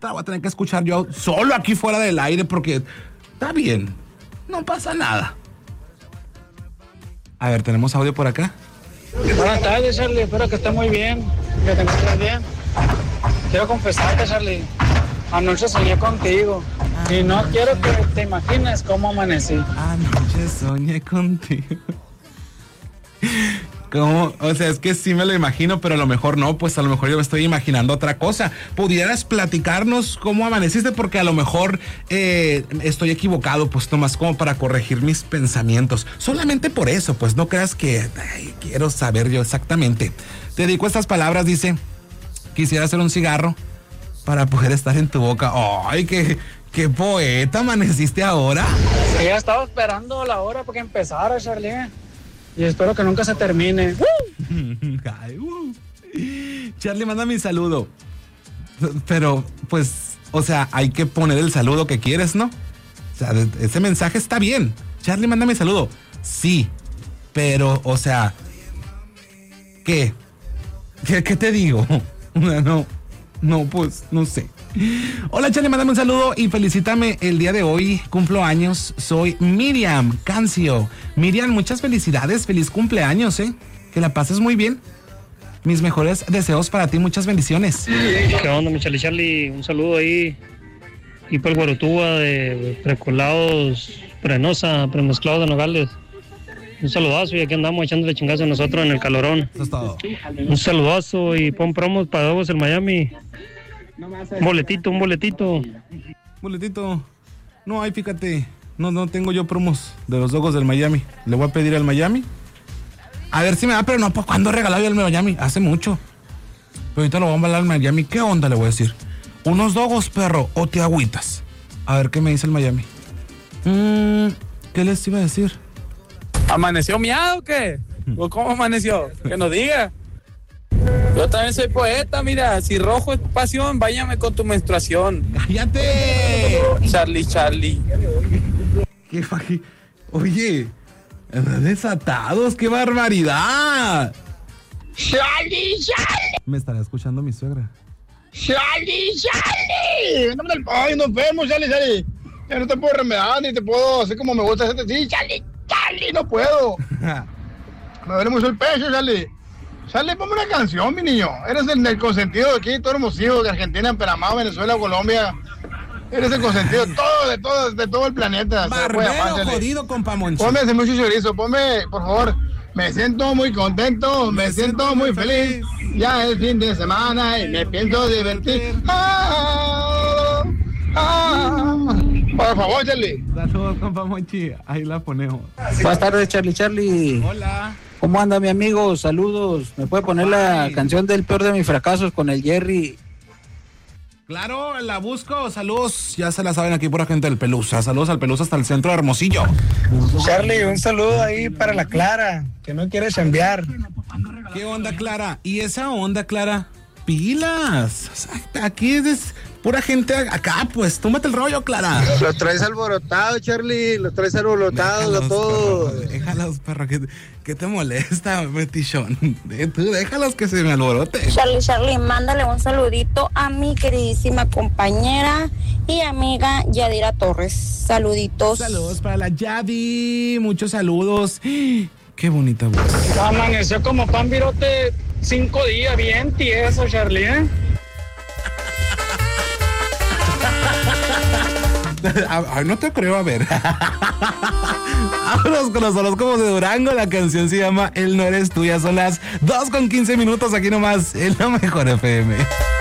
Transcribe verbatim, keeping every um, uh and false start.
Esta la voy a tener que escuchar yo solo aquí fuera del aire porque está bien, no pasa nada. A ver, ¿tenemos audio por acá? Buenas tardes, Charlie. Espero que estés muy bien, que te encuentres bien. Quiero confesarte, Charlie. Anoche soñé contigo y no quiero que te imagines cómo amanecí. Anoche soñé contigo. ¿Cómo? O sea, es que sí me lo imagino, pero a lo mejor no, pues a lo mejor yo me estoy imaginando otra cosa. ¿Pudieras platicarnos cómo amaneciste? Porque a lo mejor eh, estoy equivocado, pues nomás como para corregir mis pensamientos. Solamente por eso, pues no creas que ay, quiero saber yo exactamente. Te dedico estas palabras, dice, quisiera hacer un cigarro para poder estar en tu boca. ¡Ay, qué, qué poeta amaneciste ahora! Sí, ya estaba esperando la hora para que empezara, Charlie. Y espero que nunca se termine. Ay, uh. Charlie, manda mi saludo. Pero, pues, o sea, hay que poner el saludo que quieres, ¿no? O sea, ese mensaje está bien. Charlie, manda mi saludo. Sí, pero, o sea, ¿qué? ¿Qué, qué te digo? No, no, pues, no sé. Hola, Charlie, mándame un saludo y felicítame el día de hoy. Cumplo años, soy Miriam Cancio. Miriam, muchas felicidades, feliz cumpleaños, ¿eh? Que la pases muy bien. Mis mejores deseos para ti, muchas bendiciones. ¿Qué onda, mi Charlie Charlie? Un saludo ahí. Y por Guarutúa de precolados, prenosa, premezclados de Nogales. Un saludazo y aquí andamos echándole chingazo a nosotros en el calorón. Eso es todo. Un saludazo y pon promos para Dogos en Miami. Un boletito, un boletito. Boletito. No, ay, fíjate. No, no tengo yo promos de los Dogos del Miami. Le voy a pedir al Miami. A ver si me da, pero no, pues ¿cuándo he regalado yo al Miami? Hace mucho. Pero ahorita lo voy a hablar al Miami. ¿Qué onda le voy a decir? Unos Dogos, perro, o te agüitas. A ver qué me dice el Miami. Mm, ¿Qué les iba a decir? ¿Amaneció miado o qué? ¿O cómo amaneció? Que nos diga. Yo también soy poeta, mira, si rojo es pasión, váyame con tu menstruación. ¡Cállate! Charlie, Charlie. ¿Qué faji? Oye, desatados, qué barbaridad. ¡Charlie, Charlie! Me estará escuchando mi suegra. ¡Charlie, Charlie! No me ay, no enfermo, Charlie, Charlie. Ya no te puedo remedar ni te puedo hacer como me gusta hacerte. Sí, Charlie, Charlie, no puedo. Me duele mucho el pecho, Charlie. Charlie, ponme una canción, mi niño. Eres el, el consentido de aquí, todo hermosillo, de Argentina, Panamá, Venezuela, Colombia. Eres el consentido de todo, de todo, de todo el planeta. Barbero jodido con Pamonchi. Ponme ese mucho chorizo, ponme, por favor. Me siento muy contento, me, me siento, siento muy feliz. feliz. Ya es fin de semana y me pienso divertir. Ah, ah. Por favor, Charlie. Saludos, compa Monchi. Ahí la ponemos. Buenas tardes, Charlie, Charlie. Hola. ¿Cómo anda, mi amigo? Saludos. ¿Me puede poner Bye. la canción del peor de mis fracasos con el Jerry? Claro, la busco. Saludos. Ya se la saben aquí por gente del Pelusa. Saludos al Pelusa hasta el centro de Hermosillo. Charlie, un saludo ahí para la Clara, que no quieres enviar. ¿Qué onda, Clara? ¿Y esa onda, Clara? Pilas. Aquí es pura gente acá, pues. Tómate el rollo, Clara. Los traes alborotados, Charlie. Los traes alborotados a todos. Perro, déjalos, perro. ¿Qué, qué te molesta, metichón? Tú déjalos que se me alborote. Charlie, Charlie, mándale un saludito a mi queridísima compañera y amiga Yadira Torres. Saluditos. Saludos para la Yadi. Muchos saludos. Qué bonita voz. Amaneció como pan virote cinco días, bien tieso, Charlie, ¿eh? Ay, no te creo, a ver. Vámonos con los horóscopos de Durango. La canción se llama El No Eres Tú. Ya son las dos con quince minutos aquí nomás en La Mejor F M.